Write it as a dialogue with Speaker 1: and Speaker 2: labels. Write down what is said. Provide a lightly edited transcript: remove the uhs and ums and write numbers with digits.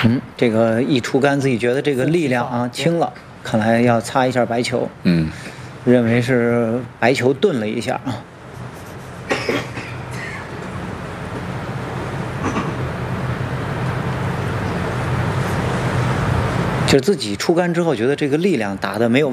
Speaker 1: 这个一出杆，自己觉得这个力量啊轻了，看来要擦一下白球。认为是白球顿了一下啊。就是自己出杆之后，觉得这个力量打得没有